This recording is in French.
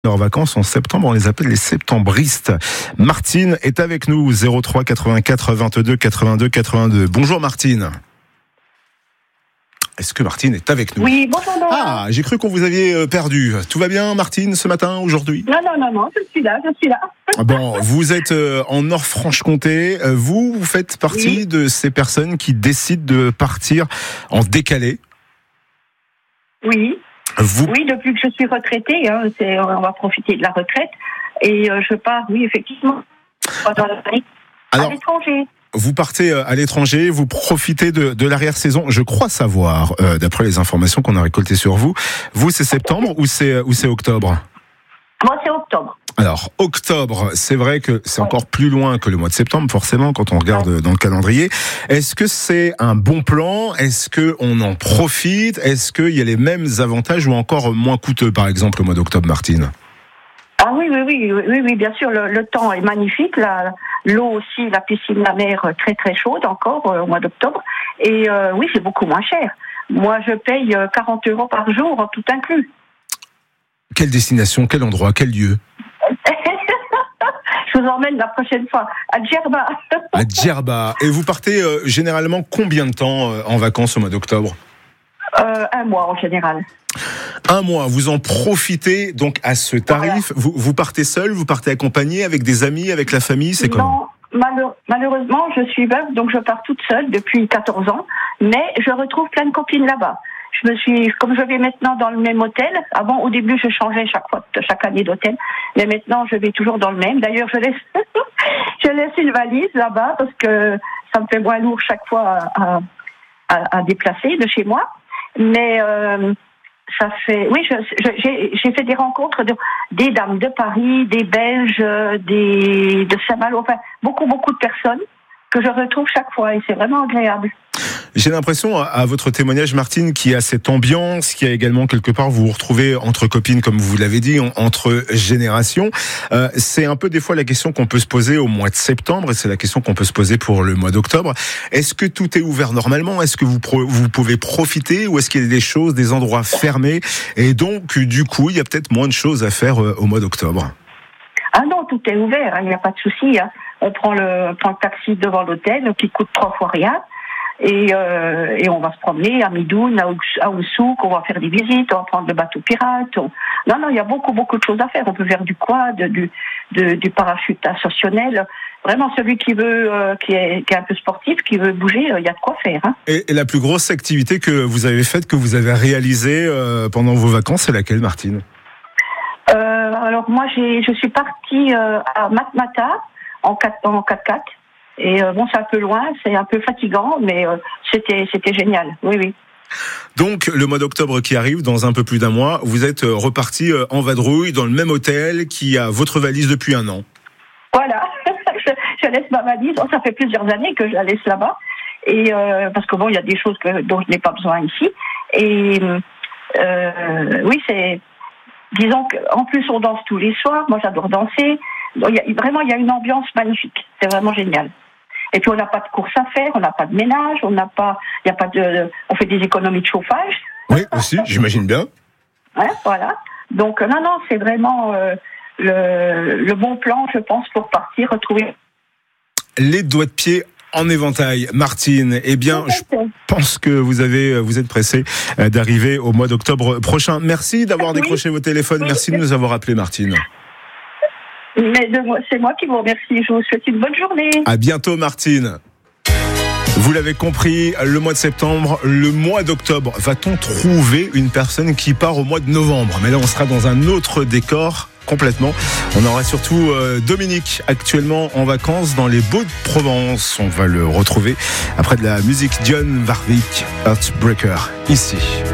Leurs vacances en septembre, on les appelle les septembristes. Martine est avec nous, 03 84 22 82 82. Bonjour Martine. Est-ce que Martine est avec nous? Oui, bonjour. Ah, j'ai cru qu'on vous aviez perdu. Tout va bien Martine ce matin, aujourd'hui? Non, je suis là. Bon, vous êtes en Nord-Franche-Comté. Vous faites partie de ces personnes qui décident de partir en décalé? Oui. Oui, depuis que je suis retraitée, on va profiter de la retraite. Et je pars, oui, effectivement, à l'étranger. Vous partez à l'étranger, vous profitez de l'arrière-saison. Je crois savoir, d'après les informations qu'on a récoltées sur vous, c'est septembre ou c'est octobre? Moi, c'est octobre. Alors, octobre, c'est vrai que c'est encore plus loin que le mois de septembre, forcément, quand on regarde dans le calendrier. Est-ce que c'est un bon plan? Est-ce qu'on en profite? Est-ce qu'il y a les mêmes avantages ou encore moins coûteux, par exemple, au mois d'octobre, Martine? Ah oui, bien sûr, le temps est magnifique. L'eau aussi, la piscine, la mer, très très chaude encore au mois d'octobre. Et oui, c'est beaucoup moins cher. Moi, je paye 40 € par jour, tout inclus. Quelle destination, quel endroit, quel lieu? Je vous emmène la prochaine fois à Djerba. À Djerba. Et vous partez généralement combien de temps en vacances au mois d'octobre? 1 mois en général. 1 mois, vous en profitez donc à ce tarif. Voilà. Vous partez seul, vous partez accompagné avec des amis, avec la famille, c'est comment? Non, malheureusement, je suis veuve, donc je pars toute seule depuis 14 ans, mais je retrouve plein de copines là-bas. Comme je vais maintenant dans le même hôtel, avant, au début, je changeais chaque année d'hôtel, mais maintenant, je vais toujours dans le même. D'ailleurs, je laisse une valise là-bas parce que ça me fait moins lourd chaque fois à déplacer de chez moi. Mais ça fait, oui, j'ai fait des rencontres des dames de Paris, des Belges, de Saint-Malo, enfin beaucoup de personnes que je retrouve chaque fois et c'est vraiment agréable. J'ai l'impression, à votre témoignage, Martine, qu'il y a cette ambiance, qu'il y a également quelque part, vous vous retrouvez entre copines, comme vous l'avez dit, entre générations. C'est un peu des fois la question qu'on peut se poser au mois de septembre, et c'est la question qu'on peut se poser pour le mois d'octobre. Est-ce que tout est ouvert normalement? Est-ce que vous pouvez profiter, ou est-ce qu'il y a des choses, des endroits fermés, et donc, du coup, il y a peut-être moins de choses à faire au mois d'octobre? Ah non, tout est ouvert, il n'y a pas de souci. On prend le taxi devant l'hôtel, qui coûte 3 fois rien. Et on va se promener à Midoun, à Oussouk, on va faire des visites, on va prendre le bateau pirate. Non, il y a beaucoup de choses à faire. On peut faire du quad, du parachute ascensionnel. Vraiment, celui qui veut, qui est un peu sportif, qui veut bouger, il y a de quoi faire. Hein. Et la plus grosse activité que vous avez faite, que vous avez réalisée pendant vos vacances, c'est laquelle, Martine? Alors moi, je suis partie à Matmata en 4x4. Et c'est un peu loin, c'est un peu fatigant, mais c'était génial, oui. Donc, le mois d'octobre qui arrive, dans un peu plus d'1 mois, vous êtes reparti en vadrouille dans le même hôtel qui a votre valise depuis 1 an. Voilà, je laisse ma valise, ça fait plusieurs années que je la laisse là-bas, et parce que il y a des choses dont je n'ai pas besoin ici, et oui, disons qu'en plus on danse tous les soirs, moi j'adore danser, il y a une ambiance magnifique, c'est vraiment génial. Et puis on n'a pas de course à faire, on n'a pas de ménage, on fait des économies de chauffage. Oui, aussi, j'imagine bien. Ouais, voilà. Donc non, c'est vraiment le bon plan, je pense, pour partir retrouver. Les doigts de pied en éventail, Martine. Eh bien, je pense que vous êtes pressée d'arriver au mois d'octobre prochain. Merci d'avoir décroché vos téléphones. Merci de nous avoir appelés, Martine. Mais c'est moi qui vous remercie. Je vous souhaite une bonne journée. À bientôt, Martine. Vous l'avez compris, le mois de septembre, le mois d'octobre, va-t-on trouver une personne qui part au mois de novembre? Mais là, on sera dans un autre décor complètement. On aura surtout Dominique, actuellement en vacances dans les Baux-de-Provence. On va le retrouver après de la musique. Dionne Warwick, Heartbreaker, ici.